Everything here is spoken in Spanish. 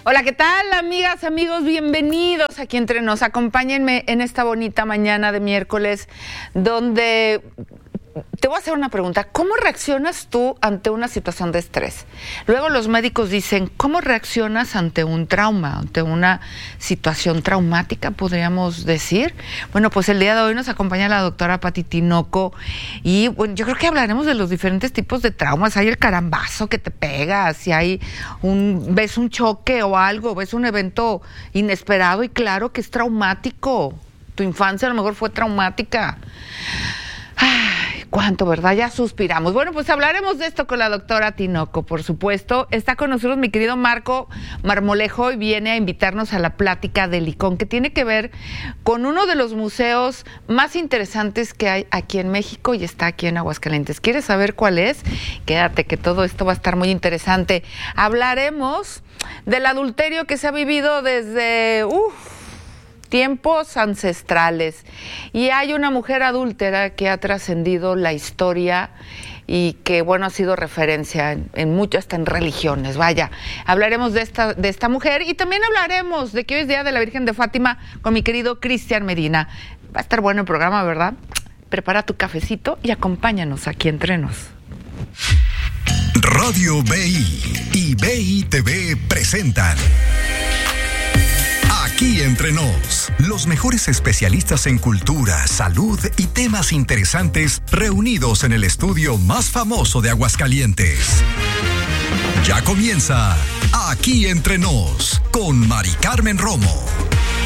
Hola, ¿qué tal, amigas, amigos? Bienvenidos aquí entre nos. Acompáñenme en esta bonita mañana de miércoles, donde te voy a hacer una pregunta. ¿Cómo reaccionas tú ante una situación de estrés? Luego los médicos dicen, ¿cómo reaccionas ante un trauma, ante una situación traumática, podríamos decir? Bueno, pues el día de hoy nos acompaña la doctora Pati Tinoco y bueno, yo creo que hablaremos de los diferentes tipos de traumas. Hay el carambazo que te pega, si hay ves un choque o algo, ves un evento inesperado y claro que es traumático. Tu infancia a lo mejor fue traumática. Ay, cuánto, ¿verdad? Ya suspiramos. Bueno, pues hablaremos de esto con la doctora Tinoco, por supuesto. Está con nosotros mi querido Marco Marmolejo y viene a invitarnos a la plática del ICON, que tiene que ver con uno de los museos más interesantes que hay aquí en México y está aquí en Aguascalientes. ¿Quieres saber cuál es? Quédate, que todo esto va a estar muy interesante. Hablaremos del adulterio que se ha vivido desde tiempos ancestrales, y hay una mujer adúltera que ha trascendido la historia y que, bueno, ha sido referencia en muchas, hasta en religiones. Vaya, hablaremos de esta mujer y también hablaremos de que hoy es Día de la Virgen de Fátima con mi querido Cristian Medina. Va a estar bueno el programa, ¿verdad? Prepara tu cafecito y acompáñanos aquí entre nos. Radio BI y BI TV presentan Aquí entre nos, los mejores especialistas en cultura, salud y temas interesantes reunidos en el estudio más famoso de Aguascalientes. Ya comienza Aquí entre nos con Mari Carmen Romo.